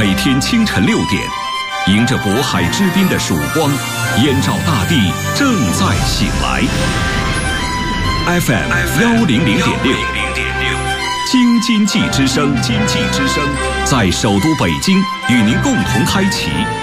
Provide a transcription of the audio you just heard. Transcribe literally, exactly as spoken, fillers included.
每天清晨六点，迎着渤海之滨的曙光，燕赵大地正在醒来。F M 幺零零点六，京津冀之声，京津冀之声，在首都北京与您共同开启